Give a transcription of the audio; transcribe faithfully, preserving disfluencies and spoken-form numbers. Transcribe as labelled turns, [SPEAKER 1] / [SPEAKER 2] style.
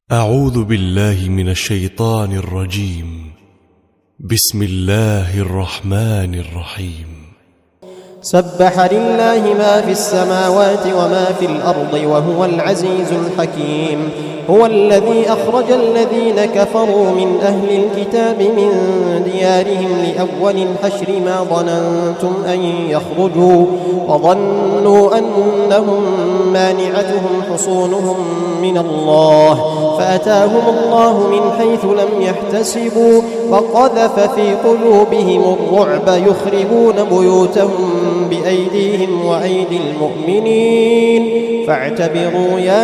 [SPEAKER 1] أعوذ بالله من الشيطان الرجيم. بسم الله الرحمن الرحيم.
[SPEAKER 2] سبح لله ما في السماوات وما في الأرض وهو العزيز الحكيم. هو الذي أخرج الذين كفروا من أهل الكتاب من ديارهم لأول الحشر ما ظننتم أن يخرجوا وظنوا أنهم مانعتهم حصونهم من الله فأتاهم الله من حيث لم يحتسبوا وقذف في قلوبهم الرعب يخربون بيوتهم بأيديهم وأيدي المؤمنين فاعتبروا يا